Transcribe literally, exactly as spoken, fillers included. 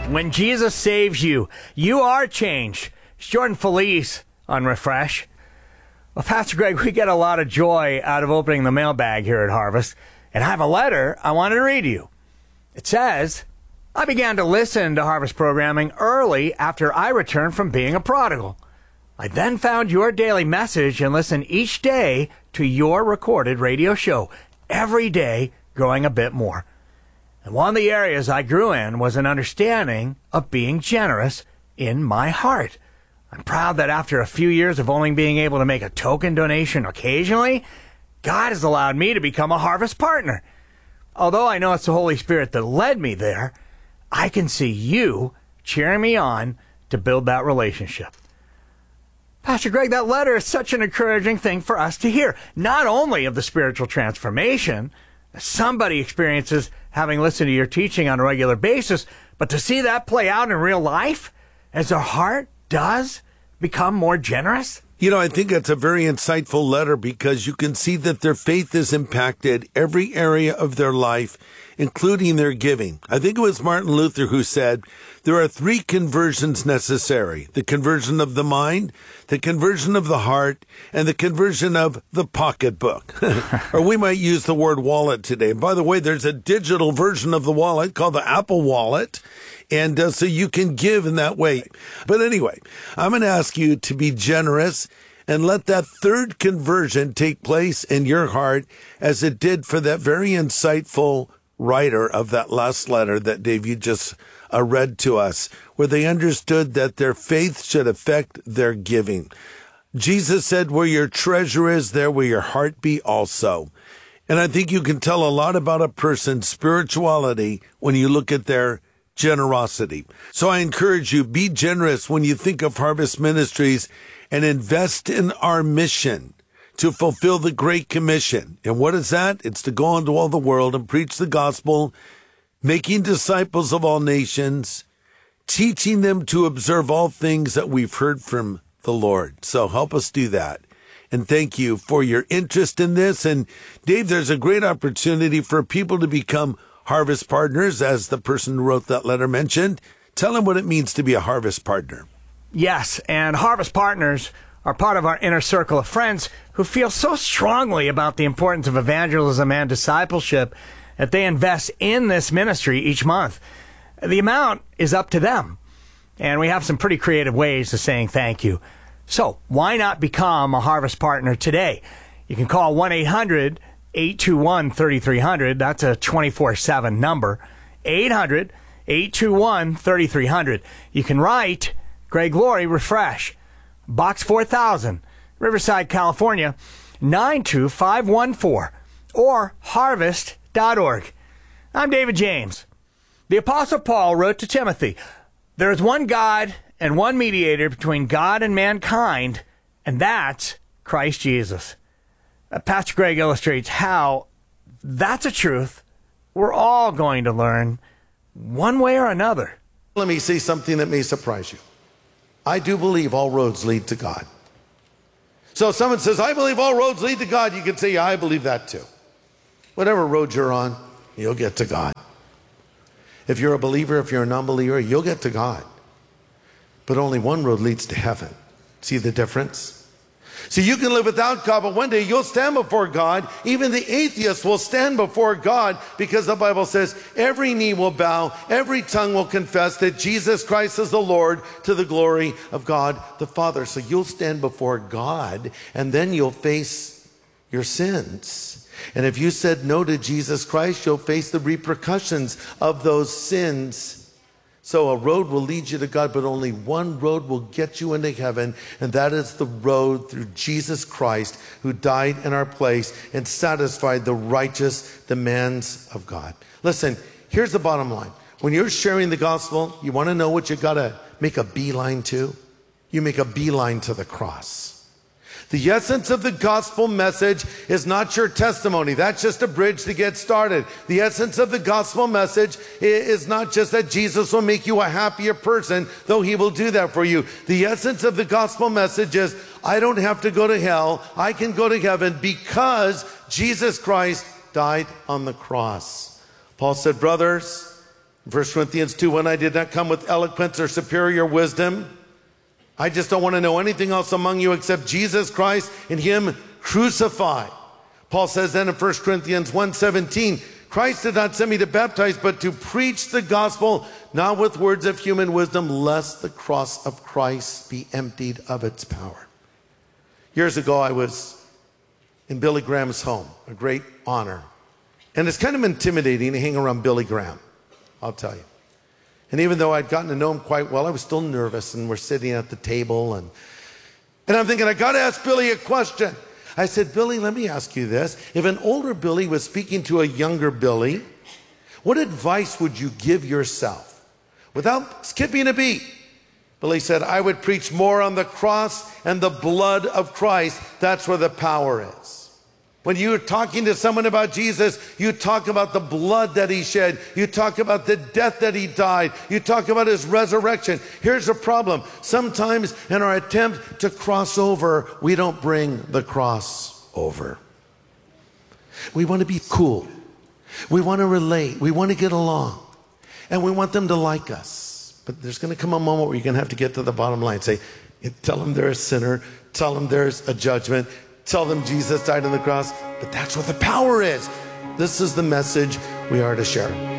When Jesus saves you, you are changed. It's Jordan Felice on Refresh. Well, Pastor Greg, we get a lot of joy out of opening the mailbag here at Harvest, and I have a letter I want to read to you. It says, I began to listen to Harvest programming early after I returned from being a prodigal. I then found your daily message and listened each day to your recorded radio show, every day growing a bit more. And one of the areas I grew in was an understanding of being generous in my heart. I'm proud that after a few years of only being able to make a token donation occasionally, God has allowed me to become a Harvest partner. Although I know it's the Holy Spirit that led me there, I can see you cheering me on to build that relationship. Pastor Greg, that letter is such an encouraging thing for us to hear, not only of the spiritual transformation that somebody experiences having listened to your teaching on a regular basis, but to see that play out in real life as their heart does become more generous. You know, I think that's a very insightful letter because you can see that their faith has impacted every area of their life, including their giving. I think it was Martin Luther who said, there are three conversions necessary: the conversion of the mind, the conversion of the heart, and the conversion of the pocketbook. Or we might use the word wallet today. And by the way, there's a digital version of the wallet called the Apple Wallet. And uh, so you can give in that way. But anyway, I'm going to ask you to be generous and let that third conversion take place in your heart as it did for that very insightful writer of that last letter that Dave, you just uh, read to us, where they understood that their faith should affect their giving. Jesus said, where your treasure is, there will your heart be also. And I think you can tell a lot about a person's spirituality when you look at their generosity. So I encourage you, be generous when you think of Harvest Ministries and invest in our mission to fulfill the Great Commission. And what is that? It's to go into all the world and preach the gospel, making disciples of all nations, teaching them to observe all things that we've heard from the Lord. So help us do that. And thank you for your interest in this. And Dave, there's a great opportunity for people to become Harvest partners, as the person who wrote that letter mentioned. Tell them what it means to be a Harvest partner. Yes, and Harvest partners are part of our inner circle of friends who feel so strongly about the importance of evangelism and discipleship that they invest in this ministry each month. The amount is up to them, and we have some pretty creative ways of saying thank you. So why not become a Harvest partner today? You can call one eight hundred eight two one three three zero zero. That's a twenty-four seven number. eight hundred eight two one three three zero zero. You can write Greg Laurie, Refresh, Box four thousand, Riverside, California, nine two five one four, or harvest dot org. I'm David James. The Apostle Paul wrote to Timothy, there is one God and one mediator between God and mankind, and that's Christ Jesus. Uh, Pastor Greg illustrates how that's a truth we're all going to learn one way or another. Let me say something that may surprise you. I do believe all roads lead to God. So if someone says, I believe all roads lead to God, you can say, yeah, I believe that too. Whatever road you're on, you'll get to God. If you're a believer, if you're a non-believer, you'll get to God. But only one road leads to heaven. See the difference? So you can live without God, but one day you'll stand before God. Even the atheist will stand before God, because the Bible says every knee will bow, every tongue will confess that Jesus Christ is the Lord, to the glory of God the Father. So you'll stand before God, and then you'll face your sins. And if you said no to Jesus Christ, you'll face the repercussions of those sins. So a road will lead you to God, but only one road will get you into heaven, and that is the road through Jesus Christ, who died in our place and satisfied the righteous demands of God. Listen, here's the bottom line. When you're sharing the gospel, you want to know what you got to make a beeline to? You make a beeline to the cross. The essence of the gospel message is not your testimony. That's just a bridge to get started. The essence of the gospel message is not just that Jesus will make you a happier person, though he will do that for you. The essence of the gospel message is, I don't have to go to hell. I can go to heaven because Jesus Christ died on the cross. Paul said, brothers, First Corinthians two one, I did not come with eloquence or superior wisdom. I just don't want to know anything else among you except Jesus Christ and him crucified. Paul says then in First Corinthians one seventeen, Christ did not send me to baptize, but to preach the gospel, not with words of human wisdom, lest the cross of Christ be emptied of its power. Years ago, I was in Billy Graham's home, a great honor. And it's kind of intimidating to hang around Billy Graham, I'll tell you. And even though I'd gotten to know him quite well, I was still nervous, and we're sitting at the table, and, and I'm thinking, I got to ask Billy a question. I said, Billy, let me ask you this. If an older Billy was speaking to a younger Billy, what advice would you give yourself without skipping a beat? Billy said, I would preach more on the cross and the blood of Christ. That's where the power is. When you're talking to someone about Jesus, you talk about the blood that he shed. You talk about the death that he died. You talk about his resurrection. Here's the problem. Sometimes in our attempt to cross over, we don't bring the cross over. We want to be cool. We want to relate. We want to get along. And we want them to like us. But there's going to come a moment where you're going to have to get to the bottom line. Say, tell them they're a sinner. Tell them there's a judgment. Tell them Jesus died on the cross, but that's what the power is. This is the message we are to share.